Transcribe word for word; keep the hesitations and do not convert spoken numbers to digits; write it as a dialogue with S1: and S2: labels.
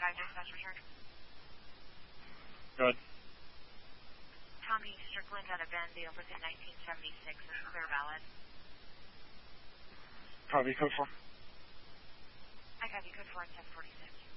S1: five dispatch return.
S2: Good.
S1: Tommy Strickland out of Bendale within nineteen seventy-six is clear valid.
S2: Copy, code four.
S1: I copy code four and ten forty-six.